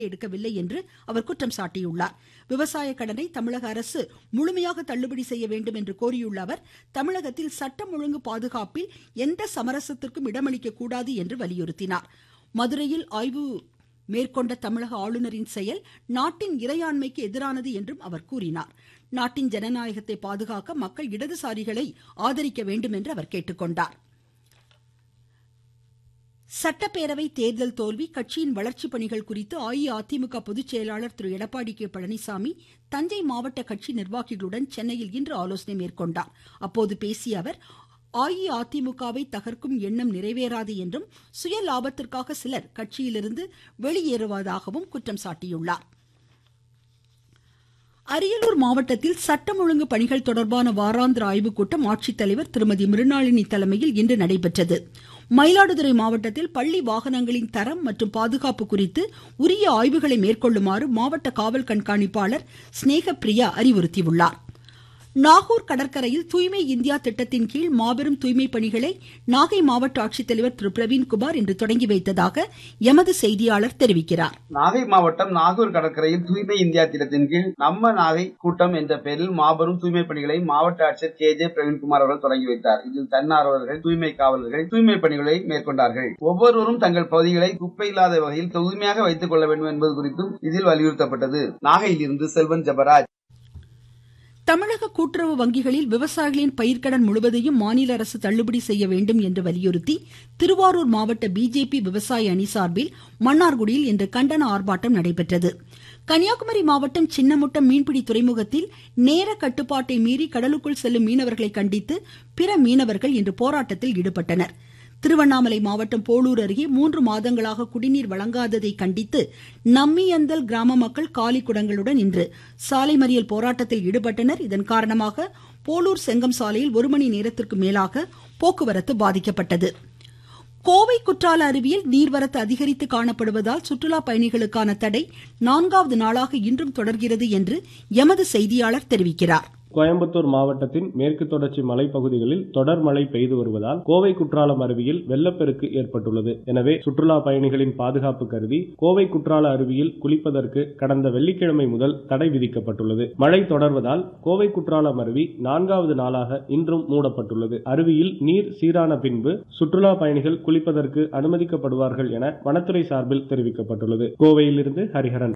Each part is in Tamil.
எடுக்கவில்லை என்று அவர் குற்றம் சாட்டியுள்ளார். விவசாய கடனை தமிழக அரசு முழுமையாக தள்ளுபடி செய்ய வேண்டும் என்று கோரியுள்ள அவர், தமிழகத்தில் சட்டம் ஒழுங்கு பாதுகாப்பில் எந்த சமரசத்திற்கும் இடமளிக்க கூடாது என்று வலியுறுத்தினார். மதுரையில் ஆய்வு மேற்கொண்ட தமிழக ஆளுநரின் செயல் நாட்டின் இறையாண்மைக்கு எதிரானது என்றும் அவர் கூறினார். நாட்டின் ஜனநாயகத்தை பாதுகாக்க மக்கள் இடதுசாரிகளை ஆதரிக்க வேண்டும் என்று அவர் கேட்டுக்கொண்டார். சட்டப்பேரவை தேர்தல் தோல்வி, கட்சியின் வளர்ச்சி பணிகள் குறித்து அஇஅதிமுக பொதுச் செயலாளர் திரு எடப்பாடி கே பழனிசாமி தஞ்சை மாவட்ட கட்சி நிர்வாகிகளுடன் சென்னையில் இன்று ஆலோசனை மேற்கொண்டார். அப்போது பேசிய அவர், அஇஅதிமுகவை தகர்க்கும் எண்ணம் நிறைவேறாது என்றும் சுய லாபத்திற்காக சிலர் கட்சியிலிருந்து வெளியேறுவதாகவும் குற்றம் சாட்டியுள்ளார். அரியலூர் மாவட்டத்தில் சட்டம் ஒழுங்கு பணிகள் தொடர்பான வாராந்திர ஆய்வுக் கூட்டம் ஆட்சித்தலைவர் திருமதி மிருணாளினி தலைமையில் இன்று நடைபெற்றது. மயிலாடுதுறை மாவட்டத்தில் பள்ளி வாகனங்களின் தரம் மற்றும் பாதுகாப்பு குறித்து உரிய ஆய்வுகளை மேற்கொள்ளுமாறு மாவட்ட காவல் கண்காணிப்பாளர் ஸ்னேகப்பிரியா அறிவுறுத்தியுள்ளார். நாகூர் கடற்கரையில் தூய்மை இந்தியா திட்டத்தின் கீழ் மாபெரும் தூய்மை பணிகளை நாகை மாவட்ட ஆட்சித்தலைவர் திரு பிரவீன்குமார் இன்று தொடங்கி வைத்ததாக எமது செய்தியாளர் தெரிவிக்கிறார். நாகை மாவட்டம் நாகூர் கடற்கரையில் தூய்மை இந்தியா திட்டத்தின் கீழ் நம்ம நாகை கூட்டம் என்ற பெயரில் மாபெரும் தூய்மை பணிகளை மாவட்ட ஆட்சியர் KJ பிரவீன்குமார் அவர்கள் தொடங்கி வைத்தார். இதில் தன்னார்வலர்கள், தூய்மை காவலர்கள் தூய்மை பணிகளை மேற்கொண்டார்கள். ஒவ்வொருவரும் தங்கள் பகுதிகளை குப்பை இல்லாத வகையில் தூய்மையாக வைத்துக் கொள்ள வேண்டும் என்பது குறித்தும் இதில் வலியுறுத்தப்பட்டது. நாகையிலிருந்து செல்வன் ஜபராஜ். தமிழக கூட்டுறவு வங்கிகளில் விவசாயிகளின் பயிர்க்கடன் முழுவதையும் மாநில அரசு தள்ளுபடி செய்ய வேண்டும் என்று வலியுறுத்தி திருவாரூர் மாவட்ட பிஜேபி விவசாய அணி சார்பில் மன்னார்குடியில் இன்று கண்டன ஆர்ப்பாட்டம் நடைபெற்றது. கன்னியாகுமரி மாவட்டம் சின்னமுட்டம் மீன்பிடி துறைமுகத்தில் நேர கட்டுப்பாட்டை மீறி கடலுக்குள் செல்லும் மீனவர்களை கண்டித்து பிற மீனவர்கள் இன்று போராட்டத்தில் ஈடுபட்டனர். திருவண்ணாமலை மாவட்டம் போளூர் அருகே 3 மாதங்களாக குடிநீர் வழங்காததை கண்டித்து நம்மியந்தல் கிராம மக்கள் காலி குடங்களுடன் இன்று சாலை மறியல் போராட்டத்தில் ஈடுபட்டனர். இதன் காரணமாக போளூர் செங்கம் சாலையில் 1 மணி நேரத்திற்கு மேலாக போக்குவரத்து பாதிக்கப்பட்டது. கோவை குற்றால அருவியில் நீர்வரத்து அதிகரித்து காணப்படுவதால் சுற்றுலா பயணிகளுக்கான தடை 4வது நாளாக இன்றும் தொடர்கிறது என்று எமது செய்தியாளர் தெரிவிக்கிறார். கோயம்புத்தூர் மாவட்டத்தின் மேற்கு தொடர்ச்சி மலைப்பகுதிகளில் தொடர் மழை பெய்து வருவதால் கோவை குற்றாலம் அருவியில் வெள்ளப்பெருக்கு ஏற்பட்டுள்ளது. எனவே சுற்றுலா பயணிகளின் பாதுகாப்பு கருதி கோவை குற்றால அருவியில் குளிப்பதற்கு கடந்த வெள்ளிக்கிழமை முதல் தடை விதிக்கப்பட்டுள்ளது. மழை தொடர்வதால் கோவை குற்றாலம் அருவி 4வது நாளாக இன்றும் மூடப்பட்டுள்ளது. அருவியில் நீர் சீரான பின்பு சுற்றுலா பயணிகள் குளிப்பதற்கு அனுமதிக்கப்படுவார்கள் என வனத்துறை சார்பில் தெரிவிக்கப்பட்டுள்ளது. கோவையிலிருந்து ஹரிஹரன்.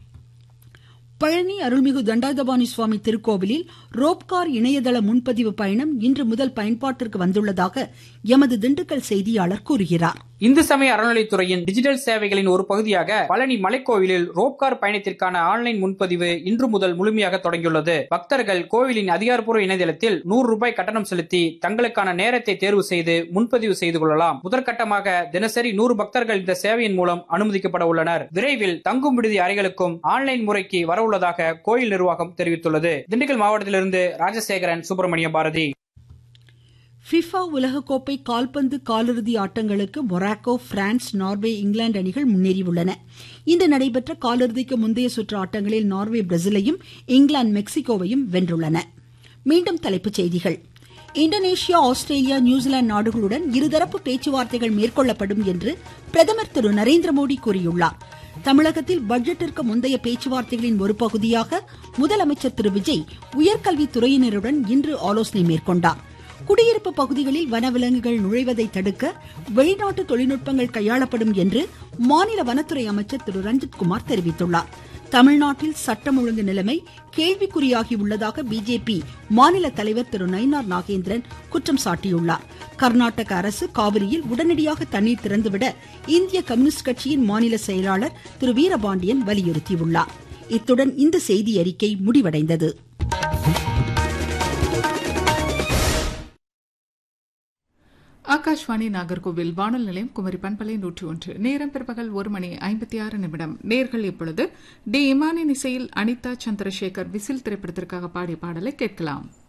பழனி அருள்மிகு தண்டாயுதபாணி சுவாமி திருக்கோவிலில் ரோப்கார் இணையதள முன்பதிவு பயணம் இன்று முதல் பயன்பாட்டிற்கு வந்துள்ளதாக எமது திண்டுக்கல் செய்தியாளர் கூறுகிறார். இந்து சமய அறநிலைத்துறையின் டிஜிட்டல் சேவைகளின் ஒரு பகுதியாக பழனி மலைக்கோவிலில் ரோப்கார் பயணத்திற்கான ஆன்லைன் முன்பதிவு இன்று முதல் முழுமையாக தொடங்கியுள்ளது. பக்தர்கள் கோவிலின் அதிகாரப்பூர்வ இணையதளத்தில் ₹100 கட்டணம் செலுத்தி தங்களுக்கான நேரத்தை தேர்வு செய்து முன்பதிவு செய்து கொள்ளலாம். முதற்கட்டமாக தினசரி 100 பக்தர்கள் இந்த சேவையின் மூலம் அனுமதிக்கப்பட உள்ளனர். விரைவில் தங்கும் விடுதி அறைகளுக்கும் ஆன்லைன் முறைக்கு வரவுள்ளதாக கோயில் நிர்வாகம் தெரிவித்துள்ளது. திண்டுக்கல் மாவட்டத்திலிருந்து ராஜசேகரன், சுப்பிரமணிய பாரதி. ஃபிஃபா உலகக்கோப்பை கால்பந்து காலிறுதி ஆட்டங்களுக்கு மொராக்கோ, பிரான்ஸ், நார்வே, இங்கிலாந்து அணிகள் முன்னேறியுள்ளன. இன்று நடைபெற்ற காலிறுதிக்கு முந்தைய சுற்று ஆட்டங்களில் நார்வே பிரேசிலையும், இங்கிலாந்து மெக்சிகோவையும் வென்றுள்ளன. மீண்டும் தலைப்புச் செய்திகள். இந்தோனேஷியா, ஆஸ்திரேலியா, நியூசிலாந்து நாடுகளுடன் இருதரப்பு பேச்சுவார்த்தைகள் மேற்கொள்ளப்படும் என்று பிரதமர் திரு நரேந்திரமோடி கூறியுள்ளார். தமிழகத்தில் பட்ஜெட்டிற்கு முந்தைய பேச்சுவார்த்தைகளின் ஒரு பகுதியாக முதலமைச்சர் திரு விஜய் உயர்கல்வித்துறையினருடன் இன்று ஆலோசனை மேற்கொண்டார். குடியிருப்பு பகுதிகளில் வனவிலங்குகள் நுழைவதை தடுக்க வெளிநாட்டு தொழில்நுட்பங்கள் கையாளப்படும் என்று மாநில வனத்துறை அமைச்சர் திரு ரஞ்சித்குமார் தெரிவித்துள்ளார். தமிழ்நாட்டில் சட்டம் ஒழுங்கு நிலைமை கேள்விக்குறியாகியுள்ளதாக பிஜேபி மாநில தலைவர் திரு நயினார் நாகேந்திரன் குற்றம் சாட்டியுள்ளார். கர்நாடக அரசு காவிரியில் உடனடியாக தண்ணீர் திறந்துவிட இந்திய கம்யூனிஸ்ட் கட்சியின் மாநில செயலாளர் திரு வீரபாண்டியன் வலியுறுத்தியுள்ளார். இத்துடன் இந்த செய்தி அறிக்கை முடிவடைந்தது. ஆகாஷ்வாணி நாகர்கோவில் வானொலி நிலையம், குமரி பண்பலை 101. நேரம் பிற்பகல் 1:56. நேர்கள் இப்பொழுது டி இமானின் இசையில் அனிதா சந்திரசேகர் விசில் திரைப்படத்திற்காக பாடிய பாடலை கேட்கலாம்.